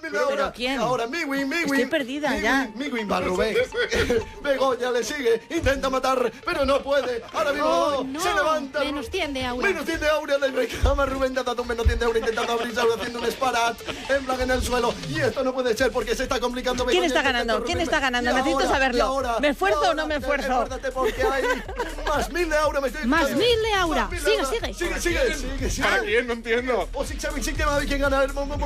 1000 de Aura. ¿Pero quién? Ahora, Miguin. Estoy perdida ya. Miguin va a Rubén. Begoña le sigue, intenta matar, pero no puede. Ahora mismo Oh, no. se levanta. Menos 100 de Aura. Menos 100 de Aura, le reclama Rubén, te ha dado un menos 100 de Aura intentando abrirse, haciendo un sparat en plan en el suelo. Y esto no puede ser porque se está complicando. ¿Quién Begoña está intenta ganando? Rubén. ¿Quién está ganando? Y Necesito ahora, saberlo. y ahora, ¿Me esfuerzo y o no me esfuerzo? Esfuérzate porque hay más 1000 de Aura. Más 1000 de Aura. Más 1000 de Sigue. Sigue. ¿Para quién? No entiendo. O si saben, sí que va a ver quién gana.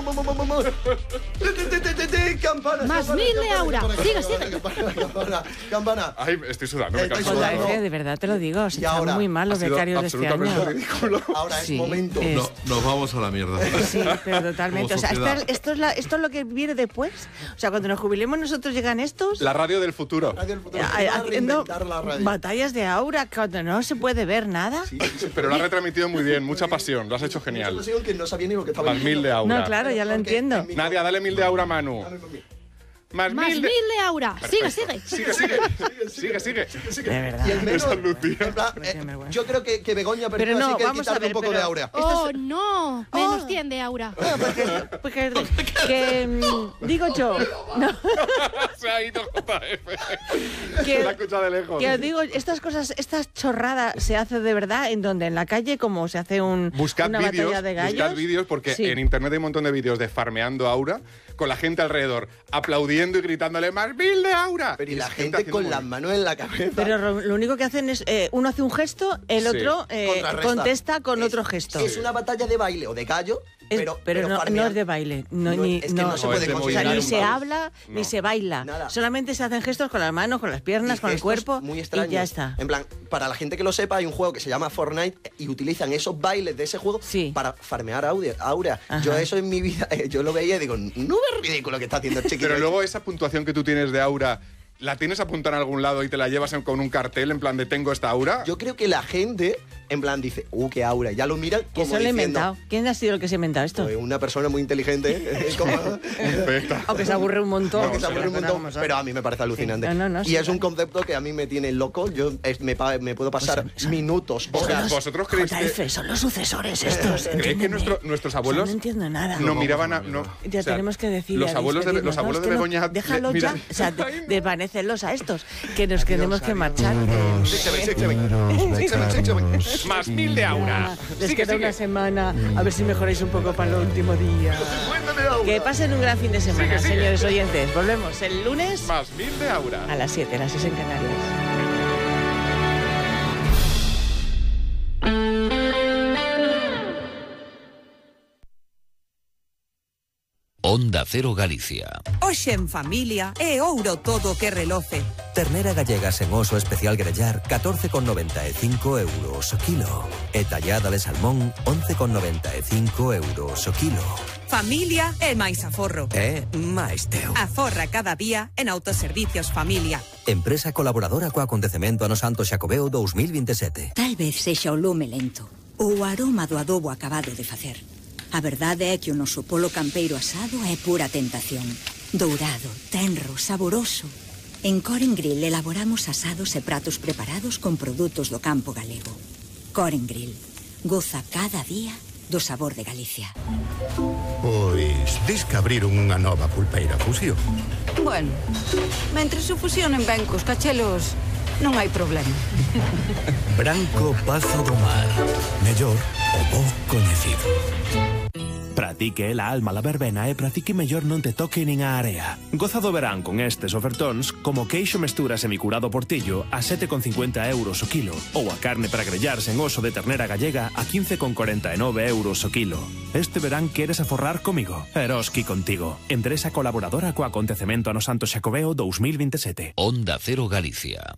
Campana. Más 1000 de Aura. Sigue. Campana. Ay, estoy sudando, me Estáis canso. sudando. Joder, de verdad te lo digo, se Y están ahora, muy mal los Ha sido becarios de este absolutamente año. ridículo. Ahora es Sí, momento. No, nos vamos a la mierda. Sí, pero totalmente. O sea, Como sociedad. esto es lo que viene después. O sea, cuando nos jubilemos nosotros llegan estos La radio del futuro. Radio del futuro. haciendo Reinventar la radio. batallas de Aura cuando no se puede ver nada. Pero lo has retransmitido muy bien, mucha pasión, lo has hecho genial. Que no sabía ni lo que estaba Más 1000 de Aura. No, claro, ya lo entiendo. Nadia, dale 1000 de Aura a Manu. Más Más 1000 1000 de Aura. Sigue. Sigue. De verdad. Y el menos, Esa Lucía. en plan, yo creo que Begoña Pero perdió, no, así que vamos a quitarle ver, un poco pero- de Aura. Oh, no. Menos 100 de Aura. Digo yo, no, Se ha ido JF. que, La escucha de lejos. que os digo, estas cosas, estas chorradas se hace de verdad en donde, en la calle, como se hace una batalla de gallos. Buscad vídeos porque Sí. en internet hay un montón de vídeos de farmeando Aura con la gente alrededor aplaudiendo y gritándole más 1000 de Aura. Pero y la es gente haciendo con muy- las manos en la cabeza. Pero lo único que hacen es, uno hace un gesto, el Sí. otro Contrarresta. contesta con Es- otro gesto. Es una batalla de baile o de gallo, pero no farmeando. es de baile. No, No, ni, es que no se puede o sea, considerar ni un se baile. habla, ni No. se baila. Nada. Solamente se hacen gestos con las manos, con las piernas, Y con el gestos cuerpo muy extraños. y ya está. En plan, para la gente que lo sepa, hay un juego que se llama Fortnite y utilizan esos bailes de ese juego Sí. para farmear Aura. Ajá. Yo eso en mi vida, yo lo veía y digo, no es ridículo que está haciendo el chiquito. Pero luego esa puntuación que tú tienes de Aura, ¿la tienes apuntada en algún lado y te la llevas con un cartel en plan de tengo esta Aura? Yo creo que la gente, en plan, dice, qué Aura. Ya lo miran como Eso lo he diciendo, inventado. ¿Quién ha sido el que se ha inventado esto? pues, una persona muy inteligente, como... Perfecta. Aunque se aburre un montón. que se aburre un Las cosas montón, como son. pero a mí me parece alucinante. No, no, y sí, es un claro. concepto que a mí me tiene loco. Yo me puedo pasar minutos, horas. ¿Vosotros creéis JF, que, son los sucesores estos. ¿creéis que entiéndeme. nuestros O sea, abuelos no entiendo nada. no miraban a... No, Ya o sea, tenemos que decirle Los a abuelos de despedirnos, ¿no? Es que no, Begoña... déjalo mira- ya. O sea, desvanécelos a estos, que nos tenemos que marchar. Más 1000 de Aura. Les Sigue, queda una sigue. semana, a ver si mejoráis un poco para el último día. Que pasen un gran fin de semana, Sigue. señores oyentes. Volvemos el lunes Más 1000 de Aura. a las 7, las 6 en Canarias. Onda Cero Galicia. Hoxe en familia é ouro todo o que reloce. Ternera gallega sen oso especial grellar 14,95 euros o kilo. E tallada de salmón 11,95 euros o kilo. Familia é máis aforro. É máis teu. Aforra cada día en Autoservicios Familia. Empresa colaboradora co acontecemento ano Santo Xacobeo 2027. Tal vez sexa o lume lento ou o aroma do adobo acabado de facer. A verdade é que o noso polo campeiro asado é pura tentación. Dourado, tenro, saboroso. En Coren Grill elaboramos asados e pratos preparados con produtos do campo galego. Coren Grill. Goza cada día do sabor de Galicia. Pois, dis que abriron unha nova pulpeira fusión. Bueno, mentre se fusionen ben cos cachelos, non hai problema. Branco Pazo do Mar. Mellor o bo coñecido. Pratique la alma la verbena e pratique mellor non te toque nin a area. Goza do verán con estes ofertóns como queixo mestura semicurado portillo a 7,50 euros o kilo ou a carne para grellar sen oso de ternera gallega a 15,49 euros o kilo. Este verán queres aforrar comigo? Eroski contigo. Empresa colaboradora co acontecemento ano Santo Xacobeo 2027. Onda Cero Galicia.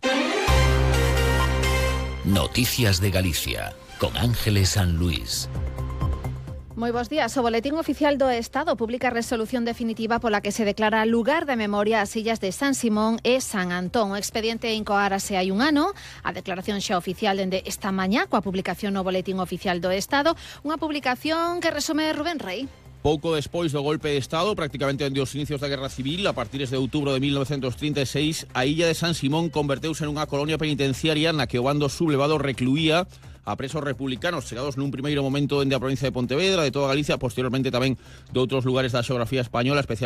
Noticias de Galicia con Ángeles San Luis. Moi bons días. O Boletín Oficial do Estado publica a resolución definitiva pola que se declara lugar de memoria as illas de San Simón e San Antón. O expediente incoárase hai un ano. A declaración xa oficial dende esta mañá coa publicación no Boletín Oficial do Estado. Unha publicación que resume Rubén Rey. Pouco despois do golpe de Estado, prácticamente dende os inicios da Guerra Civil, a partir de outubro de 1936, a illa de San Simón converteuse nunha colonia penitenciaria na que o bando sublevado recluía a presos republicanos chegados nun primeiro momento dende a provincia de Pontevedra, de toda Galicia, posteriormente tamén de outros lugares da xeografía española, especialmente